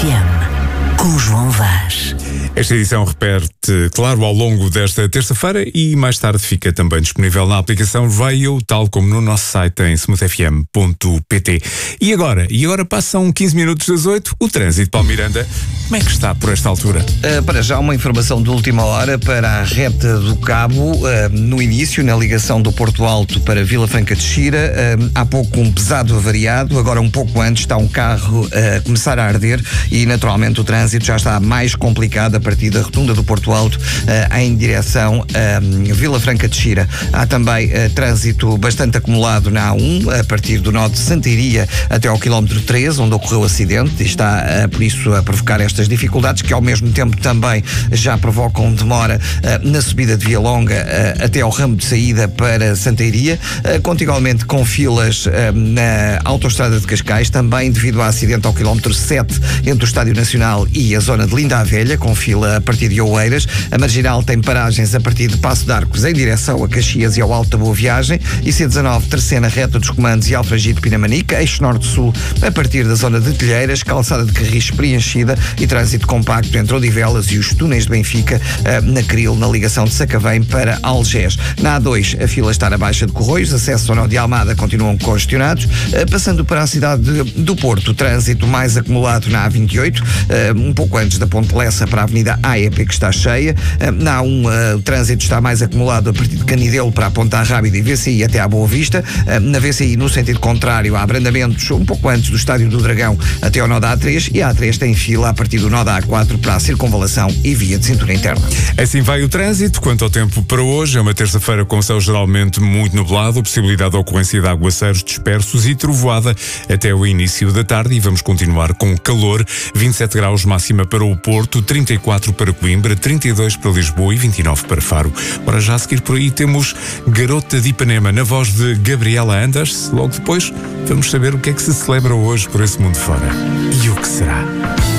FM, com João Vaz. Esta edição repete, claro, ao longo desta terça-feira e mais tarde fica também disponível na aplicação Rail, tal como no nosso site em smoothfm.pt. E agora passam 15 minutos das 8, o trânsito para o Miranda. Como é que está por esta altura? Para já uma informação de última hora para a reta do Cabo, no início, na ligação do Porto Alto para Vila Franca de Xira, há pouco um pesado avariado, agora um pouco antes está um carro a começar a arder e naturalmente o trânsito já está mais complicado a partir da rotunda do Porto Alto em direção a Vila Franca de Xira. Há também trânsito bastante acumulado na A1, a partir do nó de Santeiria até ao quilómetro 13, onde ocorreu o acidente, e está por isso a provocar estas dificuldades que ao mesmo tempo também já provocam demora na subida de Via Longa até ao ramo de saída para Santeiria, contiguamente com filas na autoestrada de Cascais, também devido ao acidente ao quilómetro 7 entre o Estádio Nacional e a zona de Linda a Velha, com fila a partir de Oeiras. A Marginal tem paragens a partir de Passo de Arcos em direção a Caxias e ao Alto da Boa Viagem, e C19 terceira reta dos Comandos e Alfragide Pinamanica, eixo norte-sul a partir da zona de Telheiras, calçada de Carris preenchida e trânsito compacto entre Odivelas e os túneis de Benfica, na Cril, na ligação de Sacavém para Algés. Na A2 a fila está na Baixa de Corroios, acesso ao nó de Almada continuam congestionados. Passando para a cidade do Porto, o trânsito mais acumulado na A28, um pouco antes da Ponte Lessa para a Avenida AEP, que está cheia. Na A1 o trânsito está mais acumulado a partir de Canidelo para a Ponta Rábida e VCI até à Boa Vista. Na VCI, no sentido contrário, há abrandamentos um pouco antes do Estádio do Dragão até ao nó da A3, e a A3 tem fila a partir do nó da A4 para a Circunvalação e via de cintura interna. Assim vai o trânsito. Quanto ao tempo para hoje, é uma terça-feira com céu geralmente muito nublado, possibilidade de ocorrência de aguaceiros dispersos e trovoada até o início da tarde, e vamos continuar com calor. 27 graus máxima para o Porto, 34 para Coimbra, 32 para Lisboa e 29 para Faro. Ora, já a seguir por aí temos Garota de Ipanema, na voz de Gabriela Anders. Logo depois vamos saber o que é que se celebra hoje por esse mundo fora. E o que será?